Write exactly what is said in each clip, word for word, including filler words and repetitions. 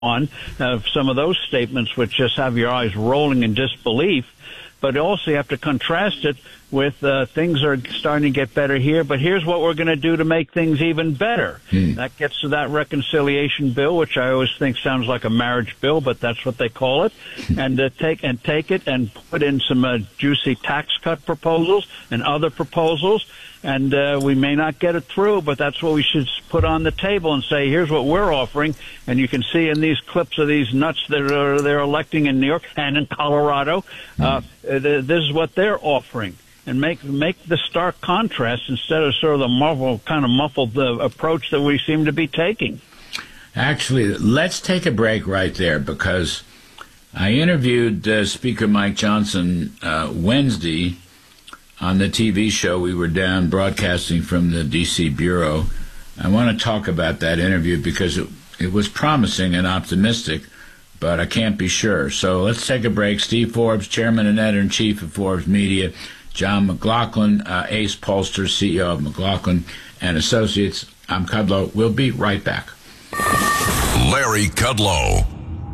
on of some of those statements, which just have your eyes rolling in disbelief. But also you have to contrast it with uh, things are starting to get better here, but here's what we're going to do to make things even better. Hmm. That gets to that reconciliation bill, which I always think sounds like a marriage bill, but that's what they call it. And uh, take and take it and put in some uh, juicy tax cut proposals and other proposals. And uh, we may not get it through, but that's what we should put on the table and say, here's what we're offering. And you can see in these clips of these nuts that are they're electing in New York and in Colorado, uh, this is what they're offering. And make make the stark contrast instead of sort of the muffled, kind of muffled uh, approach that we seem to be taking. Actually, let's take a break right there, because I interviewed uh, Speaker Mike Johnson uh, Wednesday on the T V show. We were down broadcasting from the D C Bureau. I want to talk about that interview because it, it was promising and optimistic, but I can't be sure. So let's take a break. Steve Forbes, Chairman and Editor-in-Chief of Forbes Media. John McLaughlin, uh, Ace Polster, C E O of McLaughlin and Associates. I'm Kudlow. We'll be right back. Larry Kudlow.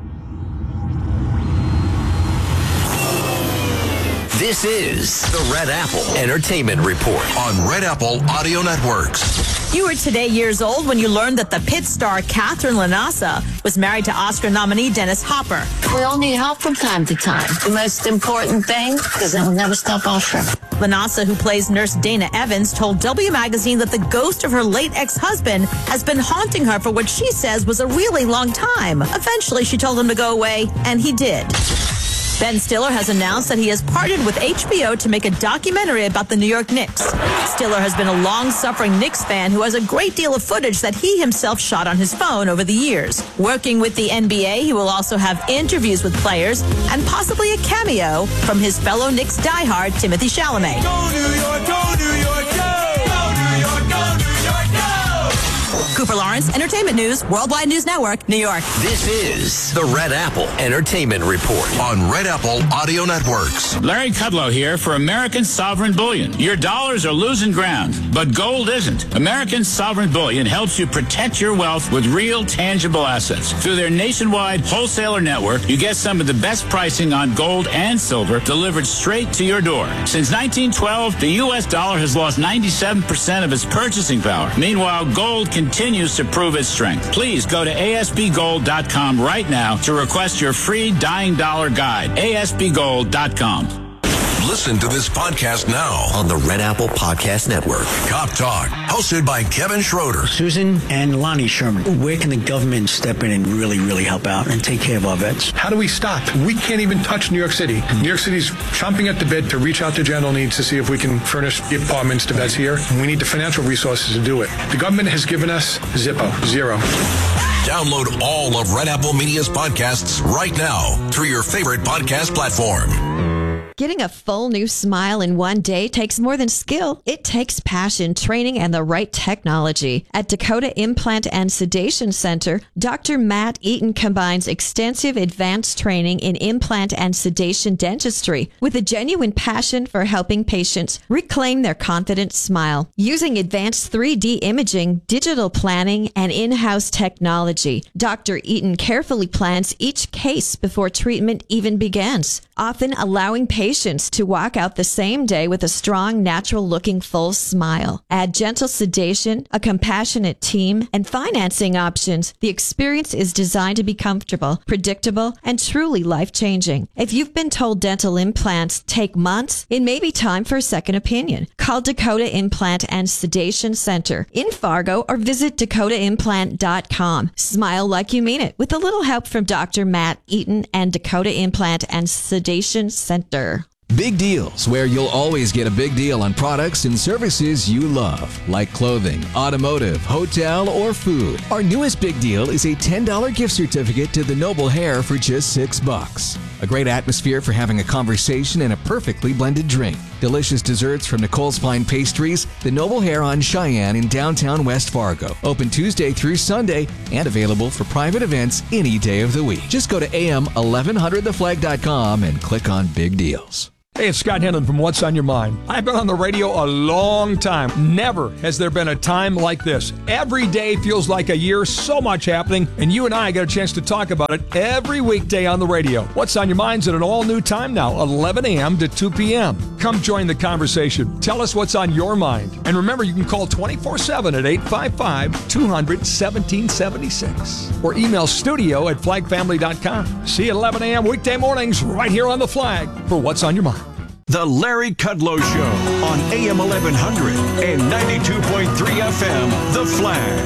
This is the Red Apple Entertainment Report on Red Apple Audio Networks. You were today years old when you learned that the Pit star Catherine Lanasa was married to Oscar nominee Dennis Hopper. We all need help from time to time. The most important thing is that we'll never stop offering. Lanasa, who plays nurse Dana Evans, told W Magazine that the ghost of her late ex-husband has been haunting her for what she says was a really long time. Eventually, she told him to go away, and he did. Ben Stiller has announced that he has partnered with H B O to make a documentary about the New York Knicks. Stiller has been a long-suffering Knicks fan who has a great deal of footage that he himself shot on his phone over the years. Working with the N B A, he will also have interviews with players and possibly a cameo from his fellow Knicks diehard, Timothy Chalamet. Go New York, go New York, go! Go New York, go New York, go! Cooper Lawrence, Entertainment News, Worldwide News Network, New York. This is the Red Apple Entertainment Report on Red Apple Audio Networks. Larry Kudlow here for American Sovereign Bullion. Your dollars are losing ground, but gold isn't. American Sovereign Bullion helps you protect your wealth with real, tangible assets. Through their nationwide wholesaler network, you get some of the best pricing on gold and silver delivered straight to your door. Since nineteen twelve, the U S dollar has lost ninety-seven percent of its purchasing power. Meanwhile, gold continues to prove its strength. Please go to A S B gold dot com right now to request your free Dying Dollar Guide. A S B gold dot com. Listen to this podcast now on the Red Apple Podcast Network. Cop Talk, hosted by Kevin Schroeder. Susan and Lonnie Sherman, where can the government step in and really, really help out and take care of our vets? How do we stop? We can't even touch New York City. New York City's chomping at the bit to reach out to general needs to see if we can furnish the apartments to vets here. And we need the financial resources to do it. The government has given us Zippo, zero. Download all of Red Apple Media's podcasts right now through your favorite podcast platform. Getting a full new smile in one day takes more than skill. It takes passion, training, and the right technology. At Dakota Implant and Sedation Center, Doctor Matt Eaton combines extensive advanced training in implant and sedation dentistry with a genuine passion for helping patients reclaim their confident smile. Using advanced three D imaging, digital planning, and in-house technology, Doctor Eaton carefully plans each case before treatment even begins, often allowing patients Patients to walk out the same day with a strong, natural-looking full smile. Add gentle sedation, a compassionate team, and financing options. The experience is designed to be comfortable, predictable, and truly life-changing. If you've been told dental implants take months, it may be time for a second opinion. Call Dakota Implant and Sedation Center in Fargo or visit dakota implant dot com. Smile like you mean it with a little help from Doctor Matt Eaton and Dakota Implant and Sedation Center. Big deals, where you'll always get a big deal on products and services you love, like clothing, automotive, hotel, or food. Our newest big deal is a ten dollars gift certificate to the Noble Hair for just six bucks. A great atmosphere for having a conversation and a perfectly blended drink. Delicious desserts from Nicole's Fine Pastries, the Noble Hair on Cheyenne in downtown West Fargo. Open Tuesday through Sunday and available for private events any day of the week. Just go to A M eleven hundred the flag dot com and click on Big Deals. Hey, it's Scott Hennon from What's on Your Mind. I've been on the radio a long time. Never has there been a time like this. Every day feels like a year, so much happening, and you and I get a chance to talk about it every weekday on the radio. What's on Your Mind's at an all-new time now, eleven a.m. to two p.m. Come join the conversation. Tell us what's on your mind. And remember, you can call twenty-four seven at eight five five, two hundred, seventeen seventy-six or email studio at flag family dot com. See you at eleven a.m. weekday mornings right here on The Flag for What's on Your Mind. The Larry Kudlow Show on A M eleven hundred and ninety-two point three F M, The Flag.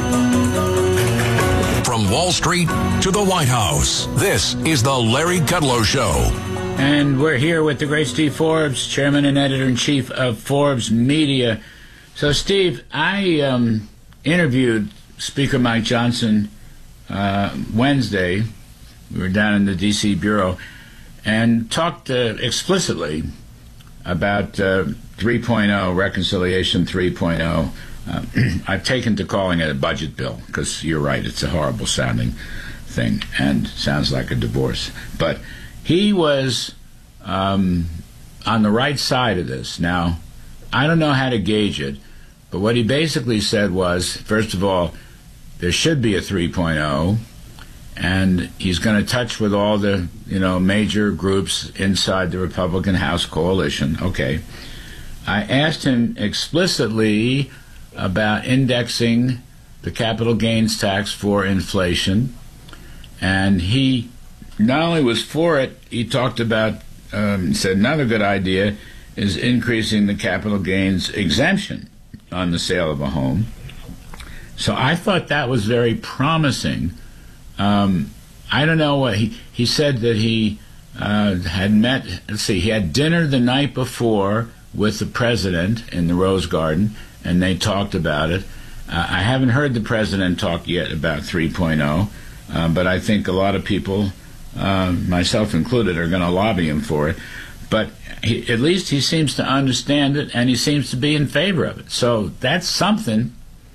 From Wall Street to the White House, this is The Larry Kudlow Show. And we're here with the great Steve Forbes, chairman and editor-in-chief of Forbes Media. So, Steve, I um, interviewed Speaker Mike Johnson uh, Wednesday. We were down in the D C bureau and talked uh, explicitly about uh, three point oh, Reconciliation three point oh. Uh, I've taken to calling it a budget bill because you're right, it's a horrible sounding thing and sounds like a divorce. But he was um, on the right side of this. Now, I don't know how to gauge it, but what he basically said was, first of all, there should be a three point oh, and he's going to touch with all the, you know, major groups inside the Republican House coalition. Okay. I asked him explicitly about indexing the capital gains tax for inflation, and he not only was for it, he talked about, um, said another good idea is increasing the capital gains exemption on the sale of a home. So I thought that was very promising. Um, I don't know what he, he said that he uh, had met, let's see, he had dinner the night before with the president in the Rose Garden, and they talked about it. Uh, I haven't heard the president talk yet about three point oh, uh, but I think a lot of people, uh, myself included, are going to lobby him for it. But he, at least he seems to understand it, and he seems to be in favor of it. So that's something.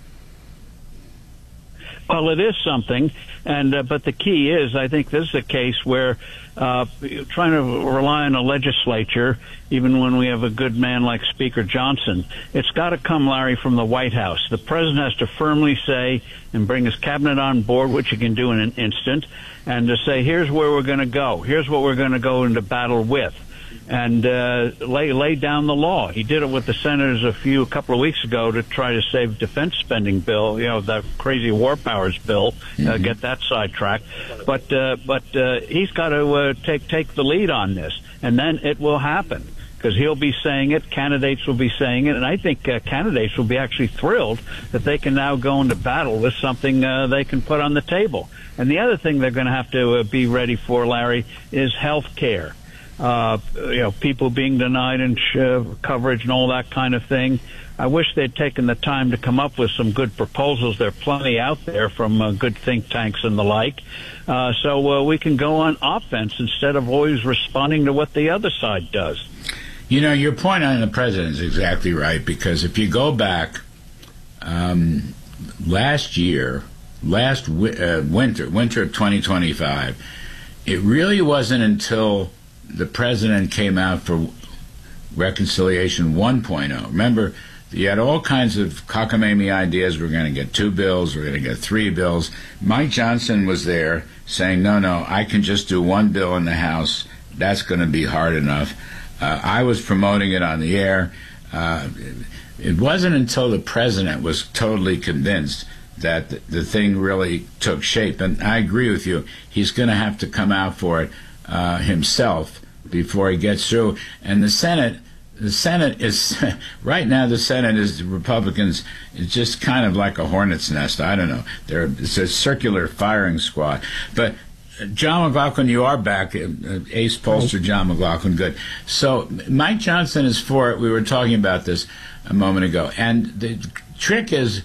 Well, it is something, and uh, but the key is, I think this is a case where uh, trying to rely on a legislature, even when we have a good man like Speaker Johnson, it's got to come, Larry, from the White House. The president has to firmly say and bring his cabinet on board, which he can do in an instant, and to say, here's where we're going to go. Here's what we're going to go into battle with. And uh, lay lay down the law. He did it with the senators a few a couple of weeks ago to try to save defense spending bill, you know, the crazy war powers bill, mm-hmm. uh, get that sidetracked. But uh, but uh, he's got to uh, take take the lead on this, and then it will happen because he'll be saying it. Candidates will be saying it, and I think uh, candidates will be actually thrilled that they can now go into battle with something uh, they can put on the table. And the other thing they're going to have to uh, be ready for, Larry, is health care. Uh, you know, people being denied ins- uh, coverage and all that kind of thing. I wish they'd taken the time to come up with some good proposals. There are plenty out there from uh, good think tanks and the like. Uh, so uh, we can go on offense instead of always responding to what the other side does. You know, your point on the president is exactly right, because if you go back um, last year, last wi- uh, winter, winter of twenty twenty-five, it really wasn't until the president came out for Reconciliation one point oh. Remember, you had all kinds of cockamamie ideas. We're going to get two bills. We're going to get three bills. Mike Johnson was there saying, no, no, I can just do one bill in the House. That's going to be hard enough. Uh, I was promoting it on the air. Uh, it wasn't until the president was totally convinced that the, the thing really took shape. And I agree with you. He's going to have to come out for it Uh, himself before he gets through. And the Senate, the Senate is, right now the Senate is, the Republicans, it's just kind of like a hornet's nest. I don't know. They're, it's a circular firing squad. But John McLaughlin, you are back. Uh, ace pollster John McLaughlin, good. So Mike Johnson is for it. We were talking about this a moment ago. And the trick is,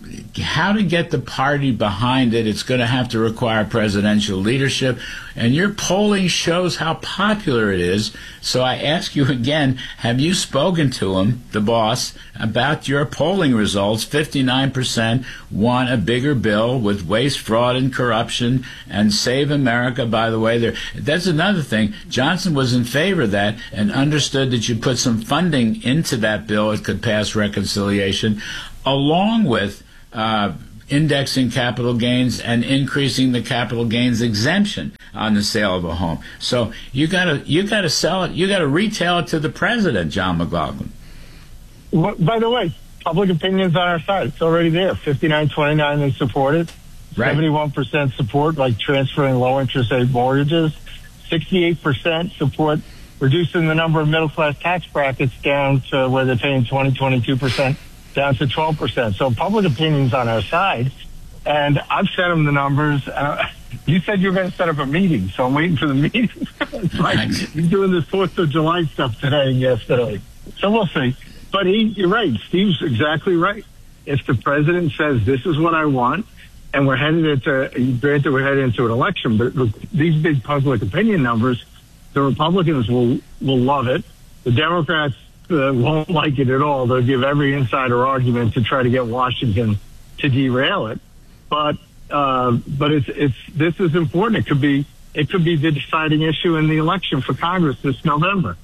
how to get the party behind it. It's going to have to require presidential leadership, and your polling shows how popular it is. So I ask you again, have you spoken to him, the boss, about your polling results? fifty-nine percent want a bigger bill with waste, fraud, and corruption, and Save America, by the way. There, that's another thing. Johnson was in favor of that and understood that you put some funding into that bill, it could pass reconciliation, along with uh, indexing capital gains and increasing the capital gains exemption on the sale of a home. So you gotta you gotta sell it, you gotta retail it to the president, John McLaughlin. Well, by the way, public opinion's on our side. It's already there. fifty-nine twenty-nine they support it. Right. seventy-one percent support, like transferring low interest rate mortgages. sixty-eight percent support reducing the number of middle class tax brackets down to where they're paying twenty, twenty-two percent. Down to twelve percent. So public opinion's on our side. And I've sent them the numbers. Uh, you said you were going to set up a meeting, so I'm waiting for the meeting. It's like you're doing this fourth of July stuff today and yesterday. So we'll see. But he, you're right. Steve's exactly right. If the president says this is what I want, and we're headed into, granted we're headed into an election, but look, these big public opinion numbers, the Republicans will, will love it. The Democrats Uh, won't like it at all. They'll give every insider argument to try to get Washington to derail it. But uh, but it's it's this is important. It could be it could be the deciding issue in the election for Congress this November.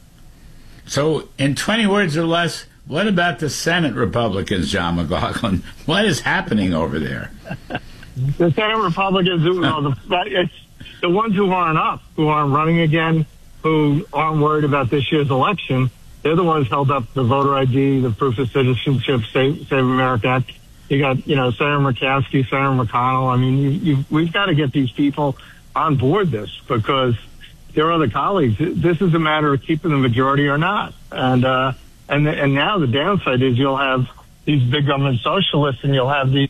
So, in twenty words or less, what about the Senate Republicans, John McLaughlin? What is happening over there? The Senate Republicans, no, the, it's the ones who aren't up, who aren't running again, who aren't worried about this year's election. They're the ones held up the voter I D, the proof of citizenship, Save, Save America Act. You got, you know, Senator Murkowski, Senator McConnell. I mean, you, you, we've got to get these people on board this because their other colleagues. This is a matter of keeping the majority or not. And uh, and and now the downside is you'll have these big government socialists, and you'll have these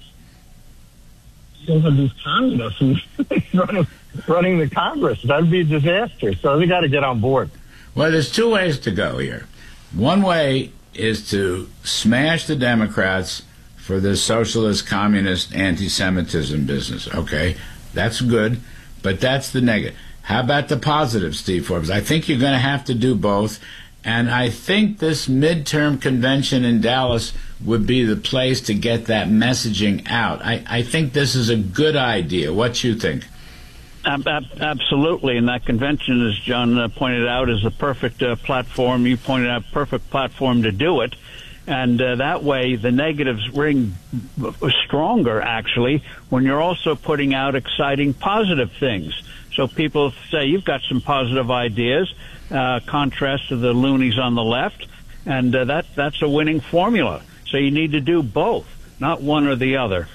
you'll have these communists running, running the Congress. That'd be a disaster. So they got to get on board. Well, there's two ways to go here. One way is to smash the Democrats for this socialist, communist, anti-Semitism business. Okay, that's good, but that's the negative. How about the positive, Steve Forbes? I think you're going to have to do both, and I think this midterm convention in Dallas would be the place to get that messaging out. I, I think this is a good idea. What you think? Ab- ab- absolutely, and that convention, as John uh, pointed out, is the perfect uh, platform. You pointed out perfect platform to do it, and uh, that way the negatives ring stronger, actually, when you're also putting out exciting positive things. So people say, you've got some positive ideas, uh, contrast to the loonies on the left, and uh, that that's a winning formula. So you need to do both, not one or the other.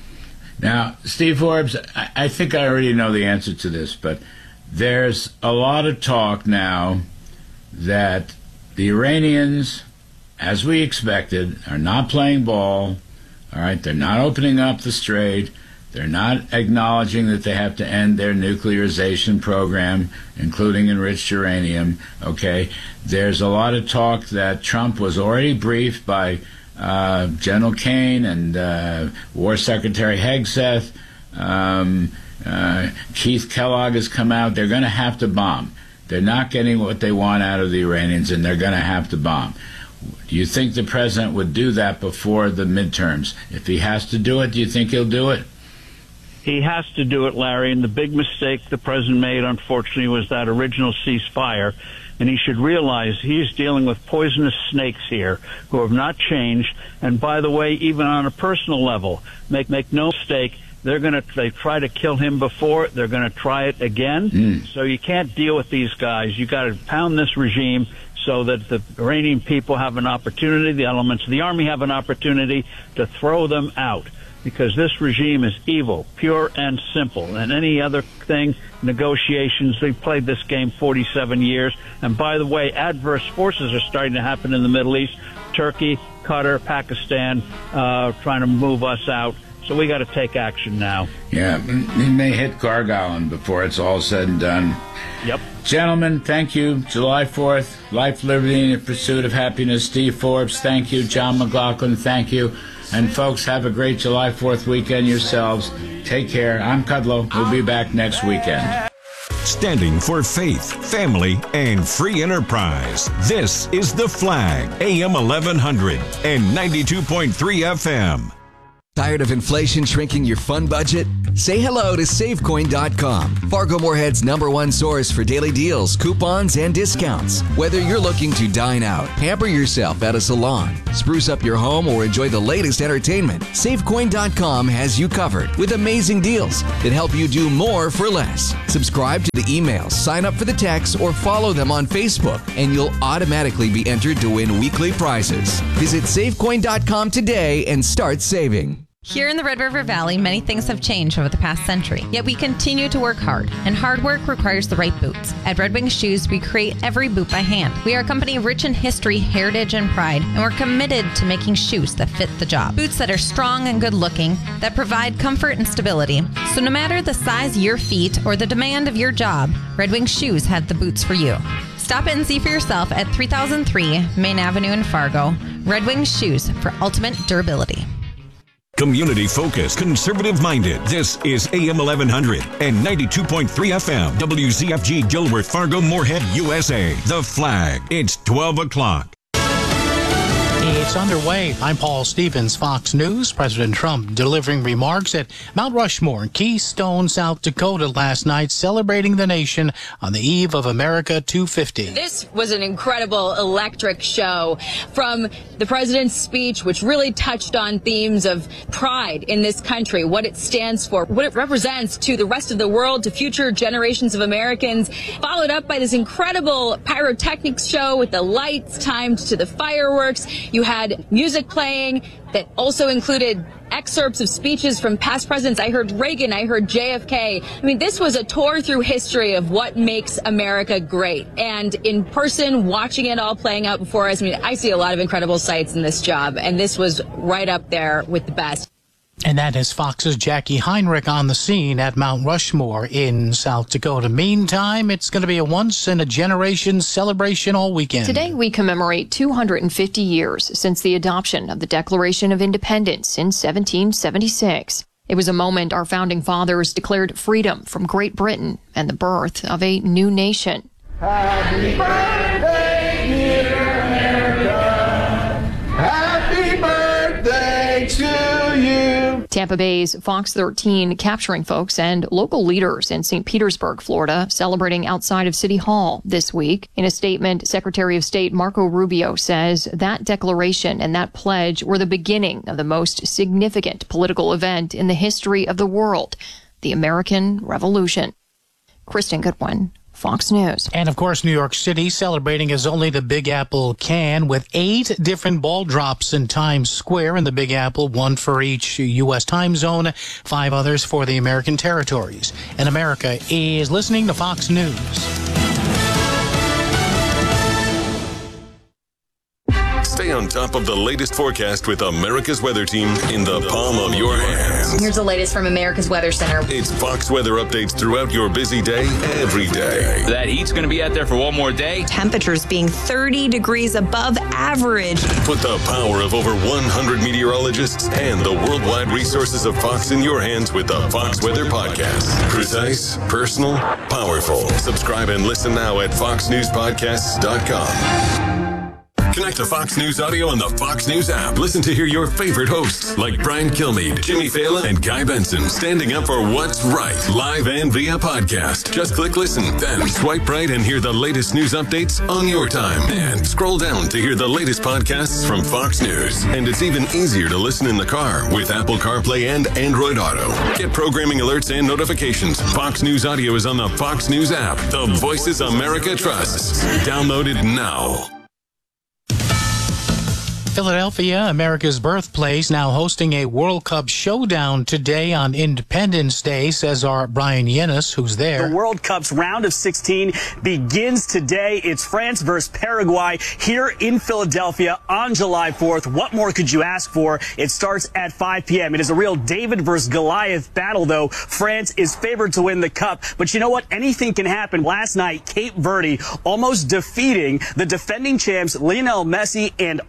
Now, Steve Forbes, I think I already know the answer to this, but there's a lot of talk now that the Iranians, as we expected, are not playing ball. All right, they're not opening up the strait. They're not acknowledging that they have to end their nuclearization program, including enriched uranium. Okay, there's a lot of talk that Trump was already briefed by Uh, General Kane and uh, War Secretary Hegseth. Um, uh, Keith Kellogg has come out. They're going to have to bomb. They're not getting what they want out of the Iranians, and they're going to have to bomb. Do you think the president would do that before the midterms? If he has to do it, do you think he'll do it? He has to do it, Larry, and the big mistake the president made, unfortunately, was that original ceasefire. And he should realize he's dealing with poisonous snakes here who have not changed. And by the way, even on a personal level, make make no mistake, they're going to they try to kill him before. They're going to try it again. Mm. So you can't deal with these guys. You got to pound this regime so that the Iranian people have an opportunity, the elements of the army have an opportunity to throw them out. Because this regime is evil, pure and simple. And any other thing, negotiations, they've played this game forty-seven years. And by the way, adverse forces are starting to happen in the Middle East. Turkey, Qatar, Pakistan, uh, trying to move us out. So we got to take action now. Yeah, it may hit Gargoyle before it's all said and done. Yep. Gentlemen, thank you. July fourth, Life, Liberty, and the Pursuit of Happiness. Steve Forbes, thank you. John McLaughlin, thank you. And folks, have a great July fourth weekend yourselves. Take care. I'm Kudlow. We'll be back next weekend. Standing for faith, family, and free enterprise. This is The Flag, A M eleven hundred and ninety-two point three F M. Tired of inflation shrinking your fun budget? Say hello to Savecoin dot com, Fargo Moorhead's number one source for daily deals, coupons, and discounts. Whether you're looking to dine out, pamper yourself at a salon, spruce up your home, or enjoy the latest entertainment, Savecoin dot com has you covered with amazing deals that help you do more for less. Subscribe to the emails, sign up for the texts, or follow them on Facebook, and you'll automatically be entered to win weekly prizes. Visit Savecoin dot com today and start saving. Here in the Red River Valley, many things have changed over the past century, yet we continue to work hard, and hard work requires the right boots. At Red Wing Shoes, we create every boot by hand. We are a company rich in history, heritage, and pride, and we're committed to making shoes that fit the job. Boots that are strong and good-looking, that provide comfort and stability. So no matter the size of your feet or the demand of your job, Red Wing Shoes had the boots for you. Stop in and see for yourself at three thousand three Main Avenue in Fargo. Red Wing Shoes for ultimate durability. Community focused, conservative minded. This is A M eleven hundred and ninety-two point three F M. W Z F G Gilbert, Fargo, Moorhead, U S A. The Flag. It's twelve o'clock. It's underway. I'm Paul Stevens, Fox News. President Trump delivering remarks at Mount Rushmore in Keystone, South Dakota last night, celebrating the nation on the eve of America two fifty. This was an incredible, electric show from the president's speech, which really touched on themes of pride in this country, what it stands for, what it represents to the rest of the world, to future generations of Americans, followed up by this incredible pyrotechnics show with the lights timed to the fireworks. You had music playing that also included excerpts of speeches from past presidents. I heard Reagan, I heard J F K. I mean, this was a tour through history of what makes America great. And in person, watching it all playing out before us, I mean, I see a lot of incredible sights in this job, and this was right up there with the best. And that is Fox's Jackie Heinrich on the scene at Mount Rushmore in South Dakota. Meantime, it's going to be a once-in-a-generation celebration all weekend. Today, we commemorate two hundred fifty years since the adoption of the Declaration of Independence in seventeen seventy-six. It was a moment our founding fathers declared freedom from Great Britain and the birth of a new nation. Happy birthday, dear America. Happy birthday to you. Tampa Bay's Fox thirteen capturing folks and local leaders in Saint Petersburg, Florida, celebrating outside of City Hall this week. In a statement, Secretary of State Marco Rubio says that declaration and that pledge were the beginning of the most significant political event in the history of the world, the American Revolution. Kristen Goodwin, Fox News. And of course, New York City celebrating as only the Big Apple can, with eight different ball drops in Times Square in the Big Apple, one for each U S time zone, five others for the American territories. And America is listening to Fox News. Stay on top of the latest forecast with America's Weather Team in the palm of your hands. Here's the latest from America's Weather Center. It's Fox weather updates throughout your busy day, every day. That heat's going to be out there for one more day. Temperatures being thirty degrees above average. Put the power of over one hundred meteorologists and the worldwide resources of Fox in your hands with the Fox Weather Podcast. Precise, personal, powerful. Subscribe and listen now at fox news podcasts dot com. Connect to Fox News Audio on the Fox News app. Listen to hear your favorite hosts like Brian Kilmeade, Jimmy Fallon, and Guy Benson standing up for what's right, live and via podcast. Just click listen, then swipe right and hear the latest news updates on your time. And scroll down to hear the latest podcasts from Fox News. And it's even easier to listen in the car with Apple CarPlay and Android Auto. Get programming alerts and notifications. Fox News Audio is on the Fox News app. The voices America trusts. Download it now. Philadelphia, America's birthplace, now hosting a World Cup showdown today on Independence Day, says our Brian Yennis, who's there. The World Cup's round of sixteen begins today. It's France versus Paraguay here in Philadelphia on July fourth. What more could you ask for? It starts at five p.m. It is a real David versus Goliath battle, though. France is favored to win the cup. But you know what? Anything can happen. Last night, Cape Verde almost defeating the defending champs Lionel Messi and Argentina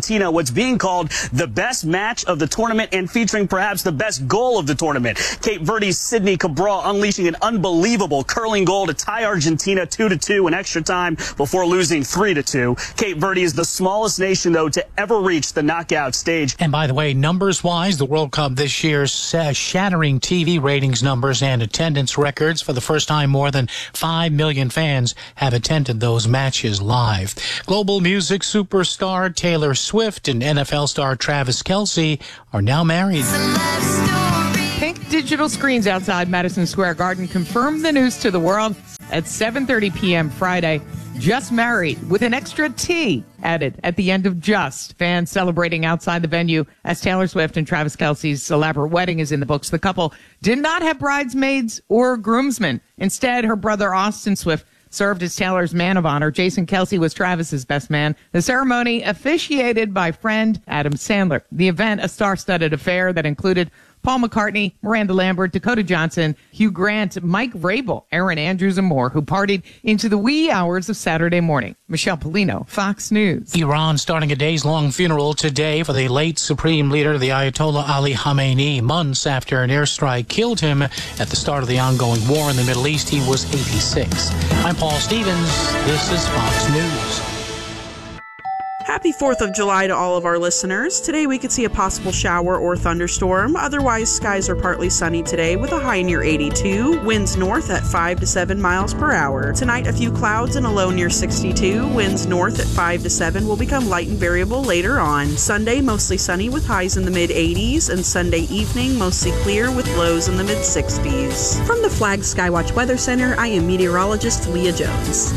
Argentina, what's being called the best match of the tournament and featuring perhaps the best goal of the tournament. Cape Verde's Sidney Cabral unleashing an unbelievable curling goal to tie Argentina two to two in extra time before losing three to two. Cape Verde is the smallest nation, though, to ever reach the knockout stage. And by the way, numbers-wise, the World Cup this year's uh, shattering T V ratings numbers and attendance records. For the first time, more than five million fans have attended those matches live. Global music superstar Taylor Swift and N F L star Travis Kelce are now married. Pink digital screens outside Madison Square Garden confirmed the news to the world at seven thirty p.m. Friday. Just married, with an extra T added at the end of just. Fans celebrating outside the venue as Taylor Swift and Travis Kelce's elaborate wedding is in the books. The couple did not have bridesmaids or groomsmen. Instead, her brother Austin Swift served as Taylor's man of honor. Jason Kelce was Travis's best man. The ceremony officiated by friend Adam Sandler. The event, a star-studded affair that included Paul McCartney, Miranda Lambert, Dakota Johnson, Hugh Grant, Mike Vrabel, Aaron Andrews, and more, who partied into the wee hours of Saturday morning. Michelle Polino, Fox News. Iran starting a days-long funeral today for the late Supreme Leader, the Ayatollah Ali Khamenei, months after an airstrike killed him at the start of the ongoing war in the Middle East. He was eighty-six. I'm Paul Stevens. This is Fox News. Happy fourth of July to all of our listeners. Today we could see a possible shower or thunderstorm. Otherwise, skies are partly sunny today with a high near eighty-two. Winds north at five to seven miles per hour. Tonight, a few clouds and a low near sixty-two. Winds north at five to seven will become light and variable later on. Sunday, mostly sunny with highs in the mid eighties. And Sunday evening, mostly clear with lows in the mid sixties. From the Flag Skywatch Weather Center, I am meteorologist Leah Jones.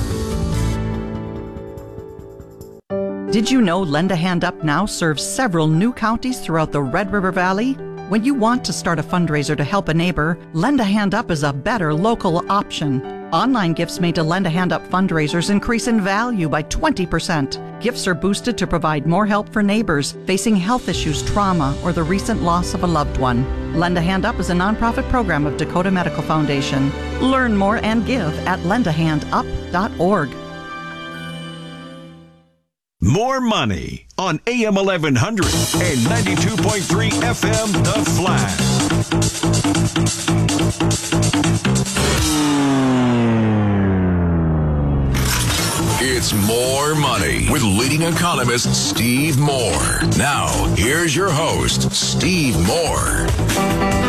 Did you know Lend a Hand Up now serves several new counties throughout the Red River Valley? When you want to start a fundraiser to help a neighbor, Lend a Hand Up is a better local option. Online gifts made to Lend a Hand Up fundraisers increase in value by twenty percent. Gifts are boosted to provide more help for neighbors facing health issues, trauma, or the recent loss of a loved one. Lend a Hand Up is a nonprofit program of Dakota Medical Foundation. Learn more and give at lend a hand up dot org. More money on A M eleven hundred and ninety-two point three F M The Flag. It's More Money with leading economist Steve Moore. Now, here's your host, Steve Moore.